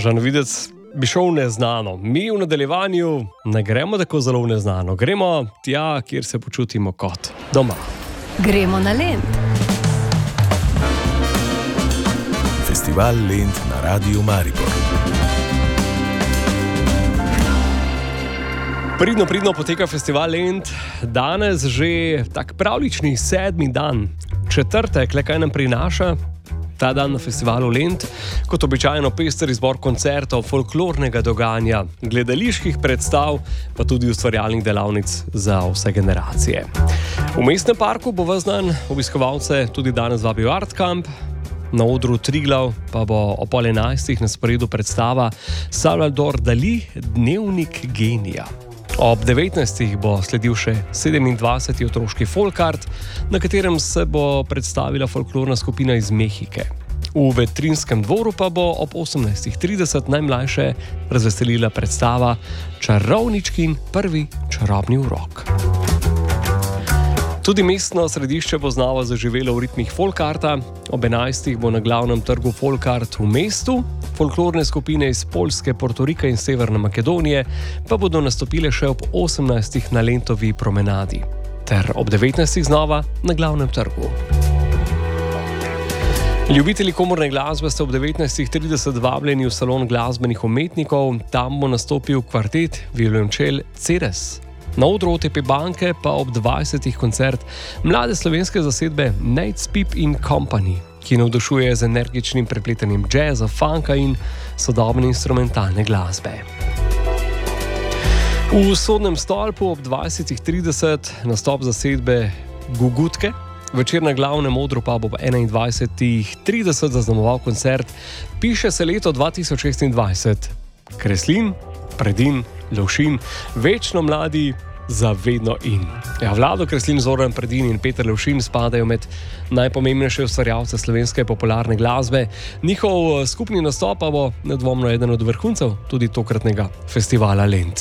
Že na videc bi šel v neznano. Mi v nadaljevanju ne gremo tako zelo v neznano. Gremo tja, kjer se počutimo kot doma. Gremo na Lent. Festival Lent na Radiu Maribor. Pridno poteka festival Lent, danes že tak pravlični 7. dan, četrtek, le kaj nam prinaša ta dan na festivalu Lent, kot običajno pester izbor koncertov, folklornega dogajanja, gledaliških predstav, pa tudi ustvarjalnih delavnic za vse generacije. V Mestnem parku bo ves dan obiskovalce tudi danes vabil Art Camp, na odru Triglav pa bo ob 11. na sporedu predstava Salvador Dali, Dnevnik genija. Ob 19. bo sledil še 27. otroški folkart, na katerem se bo predstavila folklorna skupina iz Mehike. V Vetrinjskem dvoru pa bo ob 18.30 najmlajše razveselila predstava Čarovničkin prvi čarobni urok. Tudi mestno središče bo znova zaživelo v ritmih folkarta. Ob 11. bo na glavnem trgu folkart v mestu. Folklorne skupine iz Poljske, Portorika in Severne Makedonije pa bodo nastopile še ob 18. na Lentovi promenadi. Ter ob 19. znova na glavnem trgu. Ljubitelji komorne glasbe ste ob 19.30 vabljeni v salon glasbenih umetnikov. Tam bo nastopil kvartet violončel Ceres. Na odru OTP banke pa ob 20. koncert mlade slovenske zasedbe Nate's Pip in Company, ki navdušuje z energičnim prepletanjem džeza, funka in sodobne instrumentalne glasbe. V Sodnem stolpu ob 20.30 nastop zasedbe Gugutke, večer na glavnem odru pa bo ob 21.30 zaznamoval koncert Piše se leto 2026. Kreslin, Predin, Lovšin, večno mladi, za vedno in. Ja, Vlado Kreslin, Zoran Predin in Peter Lovšin spadajo med najpomembnejše ustvarjalce slovenske popularne glasbe. Njihov skupni nastop pa bo nedvomno eden od vrhuncev tudi tokratnega festivala Lent.